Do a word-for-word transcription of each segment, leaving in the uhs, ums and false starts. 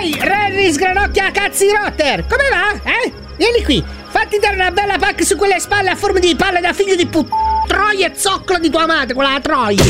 Ehi, Rarry sgranocchia cazzi Rotter! Come va? Eh? Vieni qui, fatti dare una bella pacca su quelle spalle a forma di palla da figlio di put... Troia e zoccolo di tua madre, quella la Troia!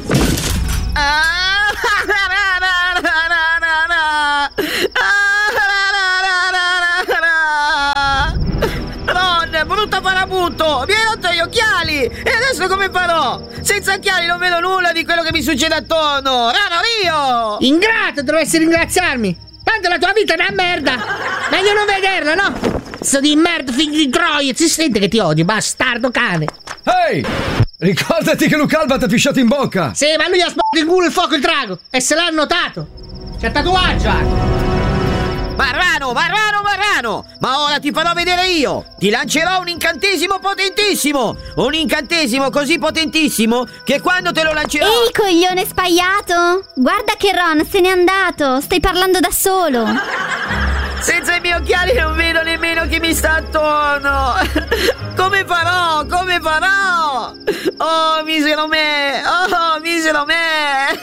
Ron, brutto farabutto! Mi hai rotto gli occhiali! E adesso come farò? Senza occhiali non vedo nulla di quello che mi succede attorno! Rano io! Ingrato, dovresti ringraziarmi! Tanto la tua vita è una merda! Meglio non vederla, no? Sto di merda, figlio di Troia! Si sente che ti odio, bastardo cane! Ehi! Ricordati che Lucalba ti ha pisciato in bocca! Sì, ma lui ha sparato in culo il fuoco il drago! E se l'ha notato! C'è tatuaggio anche! Marrano, Marrano, Marrano! Ma ora ti farò vedere io! Ti lancerò un incantesimo potentissimo! Un incantesimo così potentissimo che quando te lo lancerò... Ehi, coglione spaiato! Guarda che Ron se n'è andato! Stai parlando da solo! Senza i miei occhiali non vedo nemmeno chi mi sta attorno! Come farò? Come farò? Oh, misero me! Oh, misero me!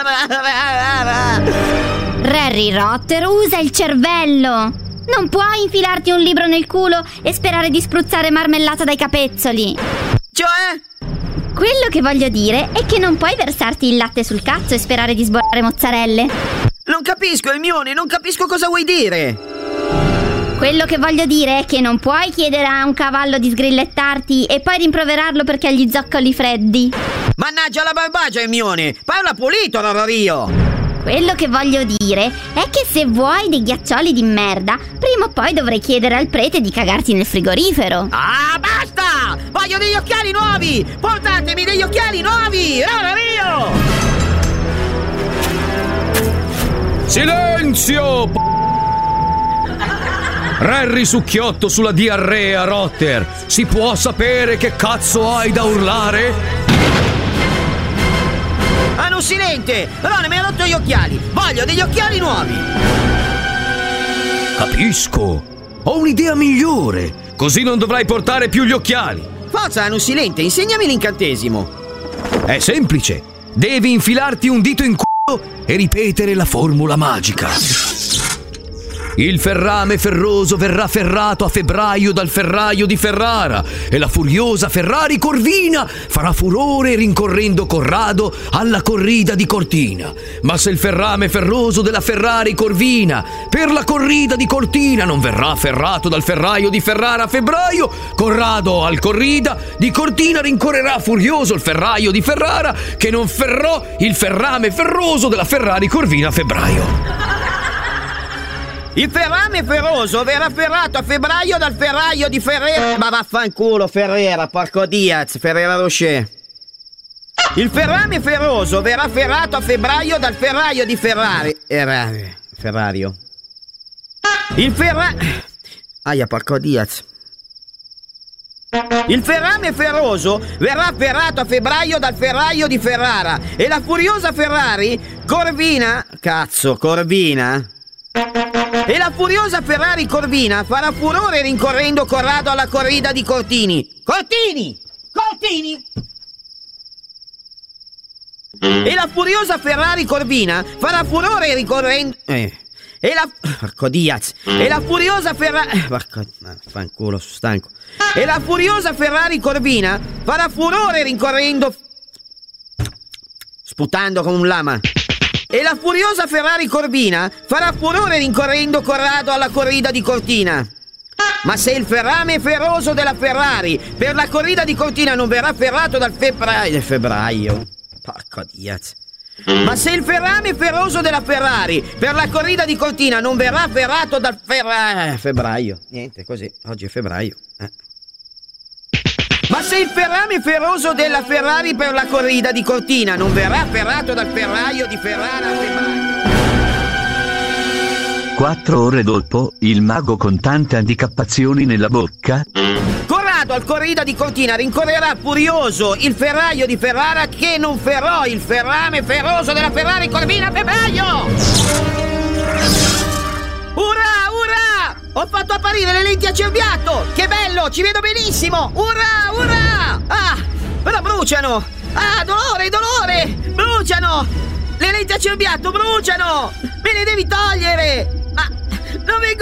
Rarry Rotter, usa il cervello! Non puoi infilarti un libro nel culo e sperare di spruzzare marmellata dai capezzoli! Cioè? Quello che voglio dire è che non puoi versarti il latte sul cazzo e sperare di sborrare mozzarelle! Non capisco, Hermione, non capisco cosa vuoi dire! Quello che voglio dire è che non puoi chiedere a un cavallo di sgrillettarti e poi rimproverarlo perché ha gli zoccoli freddi! Mannaggia la barbagia, Hermione! Parla pulito, Rario! Quello che voglio dire è che se vuoi dei ghiaccioli di merda, prima o poi dovrai chiedere al prete di cagarti nel frigorifero. Ah, basta! Voglio degli occhiali nuovi! Portatemi degli occhiali nuovi! Rario! Silenzio! Rarry succhiotto sulla diarrea, Rotter! Si può sapere che cazzo hai da urlare? Hanno un silente! Ron mi ha rotto gli occhiali! Voglio degli occhiali nuovi! Capisco! Ho un'idea migliore! Così non dovrai portare più gli occhiali! Forza, hanno un silente, insegnami l'incantesimo! È semplice! Devi infilarti un dito in culo e ripetere la formula magica. Il ferrame ferroso verrà ferrato a febbraio dal ferraio di Ferrara e la furiosa Ferrari Corvina farà furore rincorrendo Corrado alla corrida di Cortina. Ma se il ferrame ferroso della Ferrari Corvina per la corrida di Cortina non verrà ferrato dal ferraio di Ferrara a febbraio, Corrado al corrida di Cortina rincorrerà furioso il ferraio di Ferrara che non ferrò il ferrame ferroso della Ferrari Corvina a febbraio. Il ferrame ferroso verrà ferrato a febbraio dal ferraio di Ferrera. Ma vaffanculo, Ferrera, porco Diaz, Ferrera Rocher. Il ferrame ferroso verrà ferrato a febbraio dal ferraio di Ferrari. Era Ferrario. Il ferra... Aia, porco Diaz. Il ferrame ferroso verrà ferrato a febbraio dal ferraio di Ferrara e la furiosa Ferrari Corvina... Cazzo, Corvina... E la furiosa Ferrari Corvina farà furore rincorrendo Corrado alla corrida di Cortini. Cortini! Cortini! E la furiosa Ferrari Corvina farà furore rincorrendo... Eh. E la... Porco Diaz! E la furiosa Ferrari... Porco... Fanculo, sono stanco. E la furiosa Ferrari Corvina farà furore rincorrendo... Sputando come un lama. E la furiosa Ferrari Corvina farà furore rincorrendo Corrado alla corrida di Cortina. Ma se il ferrame ferroso della Ferrari per la corrida di Cortina non verrà ferrato dal febbraio... Febbraio... Porco Diaz. Ma se il ferrame ferroso della Ferrari per la corrida di Cortina non verrà ferrato dal ferraio... Febbraio. Niente, così. Oggi è febbraio. Eh. Ma se il ferrame ferroso della Ferrari per la corrida di Cortina non verrà ferrato dal ferraio di Ferrara a febbraio... Quattro ore dopo, il mago con tante handicappazioni nella bocca... Corrado al corrida di Cortina rincorrerà furioso il ferraio di Ferrara che non ferrò il ferrame ferroso della Ferrari Corvina a febbraio! Urrà, urrà! Ho fatto apparire le lenti a cerbiatto! Che bello, ci vedo benissimo! Urrà, urrà! Ah, però bruciano! Ah, dolore, dolore! Bruciano! Le lenti a cerbiatto bruciano! Me le devi togliere!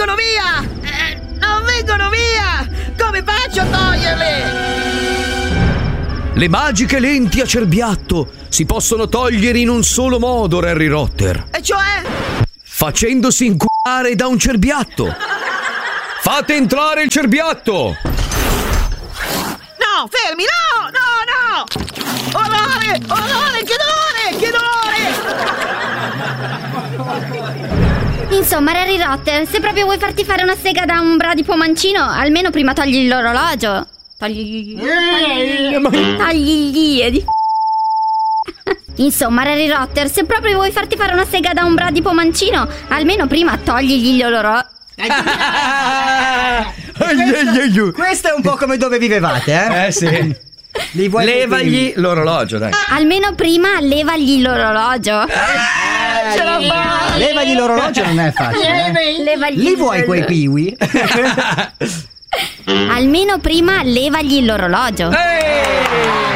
vengono via! Eh, non vengono via! Come faccio a toglierle? Le magiche lenti a cerbiatto si possono togliere in un solo modo, Harry Potter. E cioè? Facendosi inculare da un cerbiatto. Fate entrare il cerbiatto! No, fermi, no, no, no! Orrore, orrore, che dolore, che dolore! Insomma, Harry Potter, se proprio vuoi farti fare una sega da un bradipo mancino, almeno prima togli l'orologio. Togli... Togli... Togli... di... Insomma, Harry Potter, se proprio vuoi farti fare una sega da un bradipo mancino, almeno prima togligli l'orologio. questo, questo è un po' come dove vivevate, eh? Eh sì. Li vuoi Levagli l'orologio, dai. Almeno prima levagli l'orologio. Eh, ce la fa! Levagli l'orologio non è facile. Eh? Levagli Li vuoi quei kiwi? Almeno prima levagli l'orologio. Ehi!